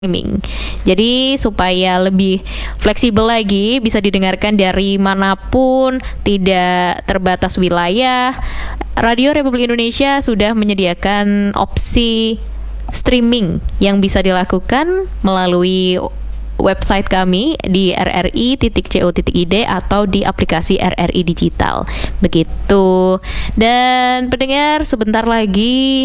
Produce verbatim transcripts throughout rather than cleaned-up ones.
streaming. Jadi supaya lebih fleksibel lagi, bisa didengarkan dari manapun, tidak terbatas wilayah. Radio Republik Indonesia sudah menyediakan opsi streaming yang bisa dilakukan melalui website kami di r r i titik co titik i d atau di aplikasi R R I Digital. Begitu. Dan pendengar, sebentar lagi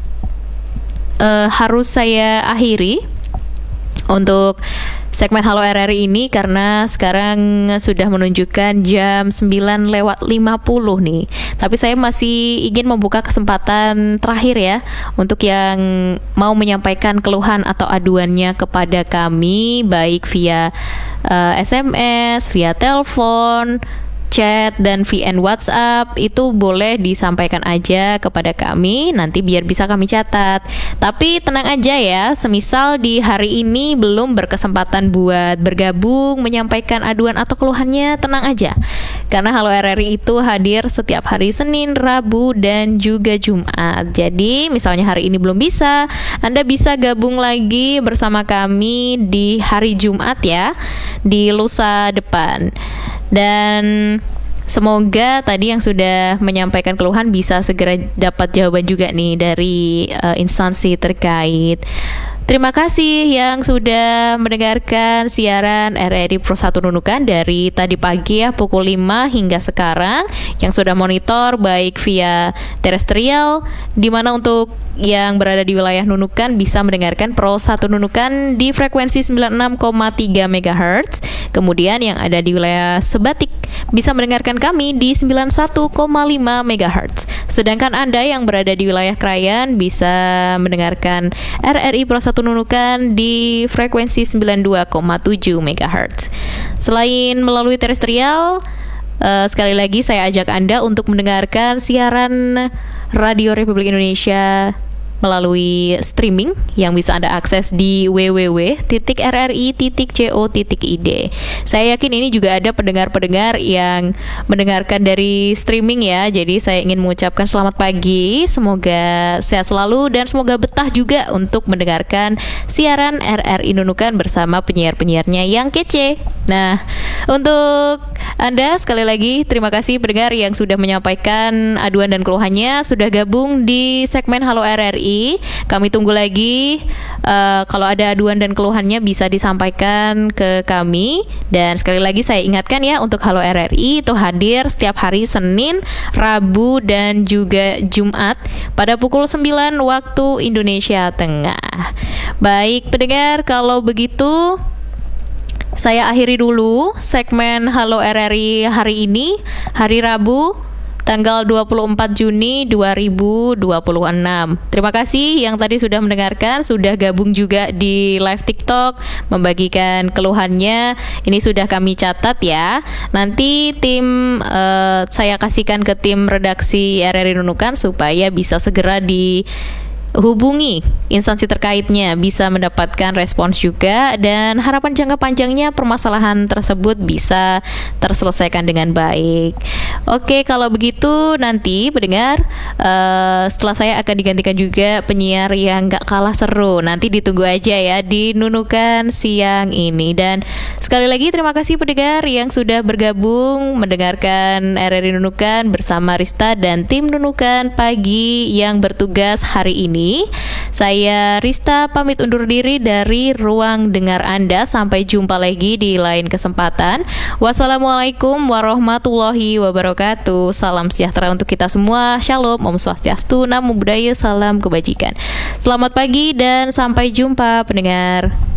uh, harus saya akhiri untuk segmen Halo R R I ini karena sekarang sudah menunjukkan jam sembilan lewat lima puluh nih. Tapi saya masih ingin membuka kesempatan terakhir ya untuk yang mau menyampaikan keluhan atau aduannya kepada kami, baik via uh, S M S, via telepon, chat, dan V N WhatsApp. Itu boleh disampaikan aja kepada kami, nanti biar bisa kami catat. Tapi tenang aja ya, semisal di hari ini belum berkesempatan buat bergabung menyampaikan aduan atau keluhannya, tenang aja, karena Halo R R I itu hadir setiap hari Senin, Rabu, dan juga Jumat. Jadi misalnya hari ini belum bisa, Anda bisa gabung lagi bersama kami di hari Jumat ya, di lusa depan. Dan semoga tadi yang sudah menyampaikan keluhan bisa segera dapat jawaban juga nih dari uh, instansi terkait. Terima kasih yang sudah mendengarkan siaran R R I Pro satu Nunukan dari tadi pagi ya pukul lima hingga sekarang, yang sudah monitor baik via terestrial, di mana untuk yang berada di wilayah Nunukan bisa mendengarkan Pro satu Nunukan di frekuensi sembilan puluh enam koma tiga megahertz. Kemudian yang ada di wilayah Sebatik bisa mendengarkan kami di sembilan puluh satu koma lima megahertz. Sedangkan Anda yang berada di wilayah Krayan bisa mendengarkan R R I Pro satu Nunukan di frekuensi sembilan puluh dua koma tujuh megahertz. Selain melalui terestrial, uh, sekali lagi saya ajak Anda untuk mendengarkan siaran Radio Republik Indonesia melalui streaming yang bisa Anda akses di w w w titik r r i titik co titik i d. Saya yakin ini juga ada pendengar-pendengar yang mendengarkan dari streaming ya. Jadi saya ingin mengucapkan selamat pagi, semoga sehat selalu dan semoga betah juga untuk mendengarkan siaran R R I Nunukan bersama penyiar-penyiarnya yang kece. Nah, untuk Anda sekali lagi terima kasih pendengar yang sudah menyampaikan aduan dan keluhannya, sudah gabung di segmen Halo R R I. Kami tunggu lagi uh, kalau ada aduan dan keluhannya bisa disampaikan ke kami. Dan sekali lagi saya ingatkan ya, untuk Halo R R I itu hadir setiap hari Senin, Rabu, dan juga Jumat pada pukul sembilan waktu Indonesia Tengah. Baik pendengar, kalau begitu saya akhiri dulu segmen Halo R R I hari ini, hari Rabu, tanggal dua puluh empat Juni dua ribu dua puluh enam. Terima kasih yang tadi sudah mendengarkan, sudah gabung juga di live TikTok, membagikan keluhannya. Ini sudah kami catat ya. Nanti tim uh, saya kasihkan ke tim redaksi R R I Nunukan supaya bisa segera di hubungi instansi terkaitnya, bisa mendapatkan respons juga, dan harapan jangka panjangnya permasalahan tersebut bisa terselesaikan dengan baik. Oke, kalau begitu nanti pendengar, uh, setelah saya akan digantikan juga penyiar yang gak kalah seru. Nanti ditunggu aja ya di Nunukan siang ini. Dan sekali lagi terima kasih pendengar yang sudah bergabung mendengarkan R R I Nunukan bersama Rista dan tim Nunukan pagi yang bertugas hari ini. Saya Rista pamit undur diri dari ruang dengar Anda. Sampai jumpa lagi di lain kesempatan. Wassalamualaikum warahmatullahi wabarakatuh. Salam sejahtera untuk kita semua. Shalom, Om Swastiastu, Namo Buddhaya, salam kebajikan. Selamat pagi dan sampai jumpa pendengar.